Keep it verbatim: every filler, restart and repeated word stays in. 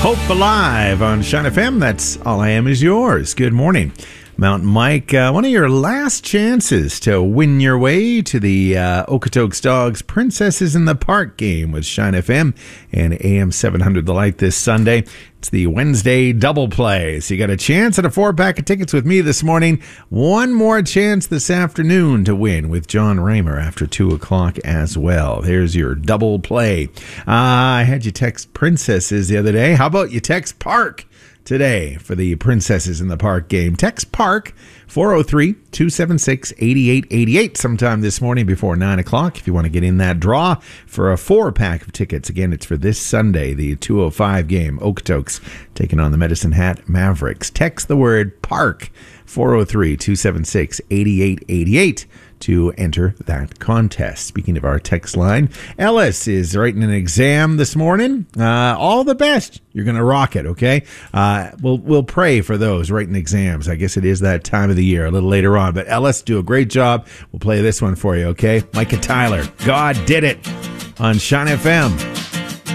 Hope Alive on Shine F M. That's All I Am Is Yours. Good morning. Mountain Mike, uh, one of your last chances to win your way to the uh, Okotoks Dogs Princesses in the Park game with Shine F M and A M seven hundred The Light this Sunday. It's the Wednesday double play. So you got a chance at a four-pack of tickets with me this morning. One more chance this afternoon to win with John Raymer after two o'clock as well. There's your double play. Uh, I had you text Princesses the other day. How about you text Park today for the Princesses in the Park game? Text Park four oh three, two seven six, eight eight eight eight sometime this morning before nine o'clock if you want to get in that draw for a four-pack of tickets. Again, it's for this Sunday, the two oh five game. Okotoks taking on the Medicine Hat Mavericks. Text the word Park four oh three, two seven six, eight eight eight eight to enter that contest. Speaking of our text line, Ellis is writing an exam this morning. Uh, all the best. You're going to rock it, okay? Uh, we'll we'll pray for those writing exams. I guess it is that time of the year, a little later on. But Ellis, do a great job. We'll play this one for you, okay? Micah Tyler, God Did It on Shine F M.